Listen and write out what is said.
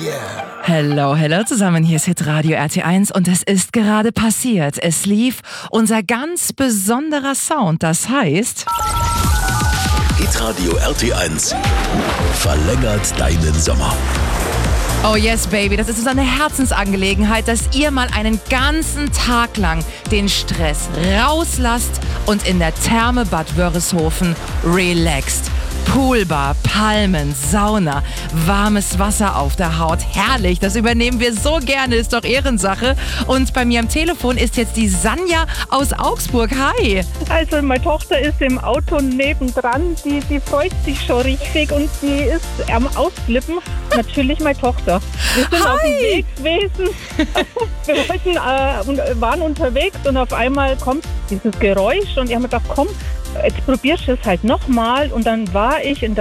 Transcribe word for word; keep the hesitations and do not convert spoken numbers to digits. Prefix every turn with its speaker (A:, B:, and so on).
A: Hello, hello zusammen, hier ist Hitradio R T eins und es ist gerade passiert. Es lief unser ganz besonderer Sound, das heißt...
B: Hitradio R T eins verlängert deinen Sommer.
A: Oh yes, baby, das ist uns eine Herzensangelegenheit, dass ihr mal einen ganzen Tag lang den Stress rauslasst und in der Therme Bad Wörishofen relaxt. Poolbar, Palmen, Sauna, warmes Wasser auf der Haut. Herrlich, das übernehmen wir so gerne, ist doch Ehrensache. Und bei mir am Telefon ist jetzt die Sanja aus Augsburg. Hi.
C: Also meine Tochter ist im Auto nebendran, die, die freut sich schon richtig und die ist am Ausflippen. Natürlich meine Tochter. Wir sind
A: Hi.
C: auf dem Weg gewesen. Wir wollten, äh, waren unterwegs und auf einmal kommt dieses Geräusch und ich habe mir gedacht, komm, jetzt probierst du es halt nochmal und dann war ich in der